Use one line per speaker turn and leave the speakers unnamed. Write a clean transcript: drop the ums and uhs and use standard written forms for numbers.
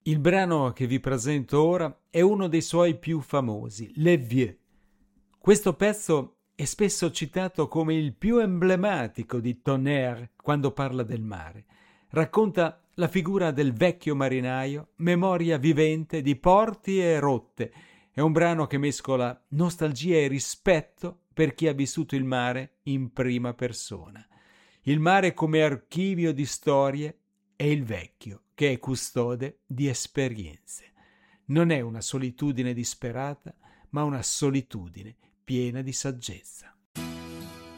Il brano che vi presento ora è uno dei suoi più famosi, Les Vieux. Questo pezzo è spesso citato come il più emblematico di Tonnerre quando parla del mare. Racconta la figura del vecchio marinaio, memoria vivente di porti e rotte. È un brano che mescola nostalgia e rispetto per chi ha vissuto il mare in prima persona. Il mare come archivio di storie e il vecchio che è custode di esperienze. Non è una solitudine disperata, ma una solitudine piena di saggezza.